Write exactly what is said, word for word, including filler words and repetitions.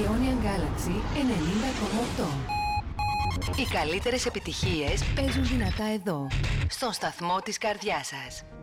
Estonian Galaxy ενενήντα κόμμα οκτώ. Οι καλύτερες επιτυχίες παίζουν δυνατά εδώ, στον σταθμό της καρδιάς σας.